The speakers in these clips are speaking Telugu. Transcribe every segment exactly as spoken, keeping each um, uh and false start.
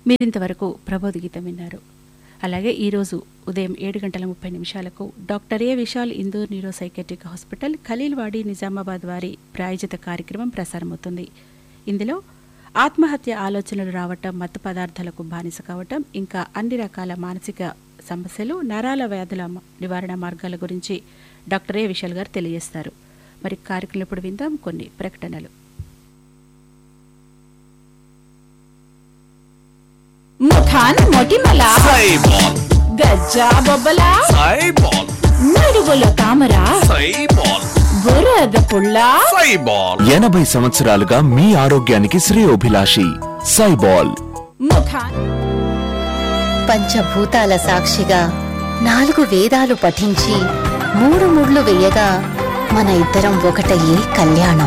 మీరింతవరకు ప్రబోధ గీతం విన్నారు. అలాగే ఈరోజు ఉదయం ఏడు గంటల ముప్పై నిమిషాలకు డాక్టర్ ఏ Vishal Indur neuro psychiatric hospital Khaleelwadi Nizamabad వారి ప్రాయోజిత కార్యక్రమం ప్రసారమవుతుంది. ఇందులో ఆత్మహత్య ఆలోచనలు రావటం, మత్తు పదార్థాలకు బానిస కావటం, ఇంకా అన్ని రకాల మానసిక సమస్యలు, నరాల వ్యాధుల నివారణ మార్గాల గురించి డాక్టర్ ఏ విశాల్ గారు తెలియజేస్తారు. మరి కార్యక్రమం ఇప్పుడు విందాం కొన్ని ప్రకటనలు. ముఖాన్ మొటిమల సైబాల్, గజ్జా బొబ్బల సైబాల్, నడువుల తామర సైబాల్, బురద పుల్ల సైబాల్. ఎనభై సంవత్సరాలుగా మీ ఆరోగ్యానికి శ్రేయోభిలాషి సైబాల్. ముఖాన్ పంచభూతాల సాక్షిగా నాలుగు వేదాలు పఠించి మూడు ముళ్ళు వేయగా మన ఇద్దరం ఒకటయ్యే కళ్యాణం.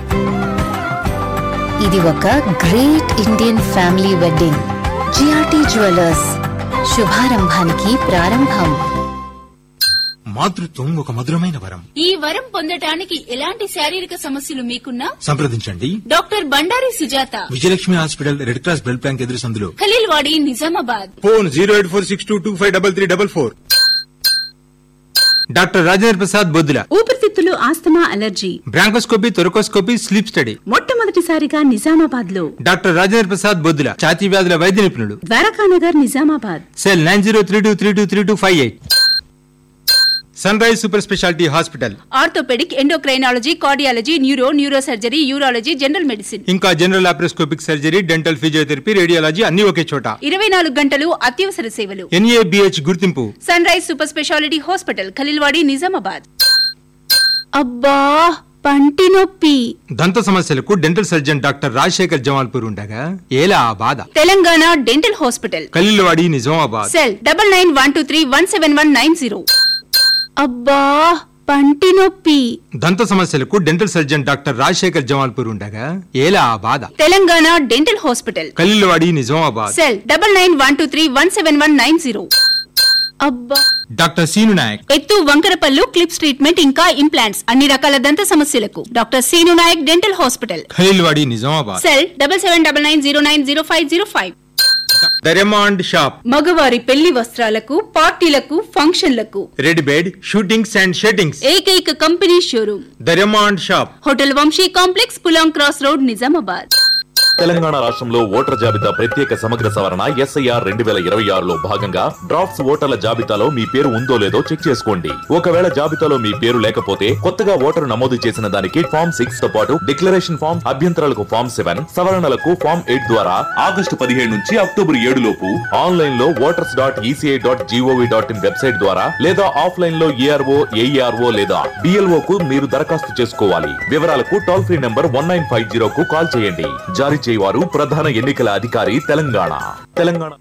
ఇది ఒక great Indian family wedding. GRT jewellers, శుభారంభానికి ప్రారంభం. మాతృత్వం ఒక మధురమైన వరం. ఈ వరం పొందటానికి ఎలాంటి శారీరక సమస్యలు మీకున్నా సంప్రదించండి doctor Bandari Sujatha, Vijayalakshmi hospital, red cross blood bank ఎదురు సందులో. Khaleelwadi Nizamabad. Phone zero eight four six two two five double three double four. Doctor Rajendra Prasad Boddula, ఊపిరితిత్తులు, asthma, allergy, bronchoscopy, thoracoscopy, sleep study. మొట్టమొదటిసారిగా నిజామాబాద్ లో డాక్టర్ రాజేంద్ర ప్రసాద్ బొద్దుల, ఛాతీ వ్యాధుల వైద్య నిపుణుడు. Dwarakanagar, Nizamabad. Cell nine zero three two three two three two five eight. Sun rise super speciality hospital, orthopaedic, endocrinology, cardiology, neuro, neuro surgery, urology, general medicine, ఇంకా general laparoscopic surgery, dental, physiotherapy, radiology అన్ని ఒకే చోట. ఇరవై నాలుగు గంటలు అత్యవసర సేవలు. ఎన్ఏబిహెచ్ గుర్తింపు. Sun rise super speciality hospital, Khaleelwadi, Nizamabad. అబ్బా పంటి నొప్పి. దంత సమస్యలకు dental surgeon doctor Rajasekhar Jamalpur ఉండగా ఏలా ఆ బాధ. Telangana dental hospital, Khaleelwadi, Nizamabad. Cell double nine one two three one seven one nine zero. అబ్బా పంటి నొప్పి. దంత సమస్యలకు dental surgeon doctor Rajasekhar Jamalpur ఉండగా ఏలా ఆ బాధ. Telangana dental hospital, Khaleelwadi, Nizamabad. Cell double nine one two three one seven one nine zero. అబ్బా డాక్టర్ సీను నాయక్, ఎత్తు, వంకరపల్లు, క్లిప్స్ ట్రీట్మెంట్, ఇంకా ఇంప్లాంట్స్, అన్ని రకాల దంత సమస్యలకు doctor scene Naik dental hospital, Khaleelwadi, Nizamabad. Cell double seven double nine zero nine zero five zero five. Diamond shop, మగవారి పెళ్లి వస్త్రాలకు, పార్టీలకు, ఫంక్షన్లకు రెడ్ బెడ్, షూటింగ్స్ అండ్ షెట్టింగ్స్ ఏకైక company showroom. Diamond shop, hotel Vamsi complex, Pulang cross road, Nizamabad. Telangana రాష్ట్రంలో ఓటర్ జాబితా ప్రత్యేక సమగ్ర సవరణ ఎస్ఐఆర్ రెండు వేల ఇరవై ఆరులో భాగంగా డ్రాఫ్ట్స్ ఓటర్ల జాబితాలో మీ పేరు ఉందో లేదో చెక్ చేసుకోండి. ఒకవేళ జాబితాలో మీ పేరు లేకపోతే కొత్తగా ఓటరు నమోదు చేసిన దానికి ఫామ్ సిక్స్ తో పాటు డిక్లరేషన్ ఫామ్, అభ్యంతరాలకు ఫామ్ సెవెన్, సవరణలకు ఫామ్ ఎయిట్ ద్వారా ఆగస్టు పదిహేడు నుంచి అక్టోబర్ ఏడు లోపు ఆన్లైన్ లో voters dot ECI dot GOV dot in website ద్వారా లేదా ఆఫ్లైన్ లో ఏఆర్ఓ, ఏఈఆర్ఓ లేదా బిఎల్ఓ కు మీరు దరఖాస్తు చేసుకోవాలి. వివరాలకు toll free number one nine five zero కు కాల్ చేయండి. జారీ చేయవారు ప్రధాన ఎన్నికల అధికారి, తెలంగాణ. తెలంగాణ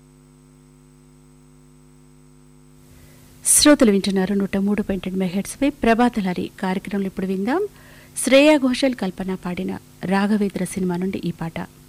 శ్రోతలు వింటున్నారు నూట మూడు పాయింట్ రెండు మెగాహెర్ట్జ్ పై ప్రభాతలహరి కార్యక్రమంలో. ఇప్పుడు విందాం శ్రేయా ఘోషల్, కల్పన పాడిన రాఘవేంద్ర సినిమా నుండి ఈ పాట.